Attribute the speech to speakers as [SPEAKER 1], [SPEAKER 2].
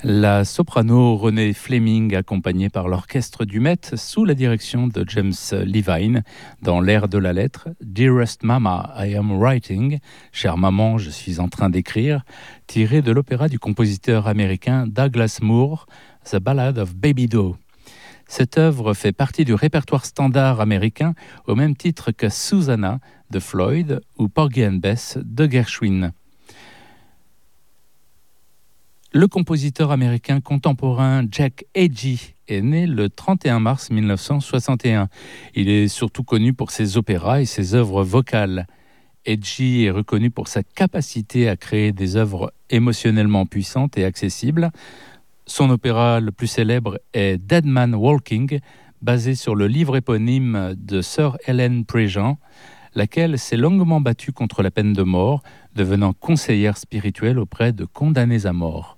[SPEAKER 1] La soprano Renée Fleming, accompagnée par l'orchestre du Met sous la direction de James Levine, dans l'air de la lettre Dearest Mama, I am writing, chère maman, je suis en train d'écrire, tiré de l'opéra du compositeur américain Douglas Moore, The Ballad of Baby Doe. Cette œuvre fait partie du répertoire standard américain au même titre que Susanna de Floyd ou Porgy and Bess de Gershwin. Le compositeur américain contemporain Jack Agee est né le 31 mars 1961. Il est surtout connu pour ses opéras et ses œuvres vocales. Agee est reconnu pour sa capacité à créer des œuvres émotionnellement puissantes et accessibles. Son opéra le plus célèbre est Dead Man Walking, basé sur le livre éponyme de Sir Helen Prejean, laquelle s'est longuement battue contre la peine de mort, devenant conseillère spirituelle auprès de condamnés à mort.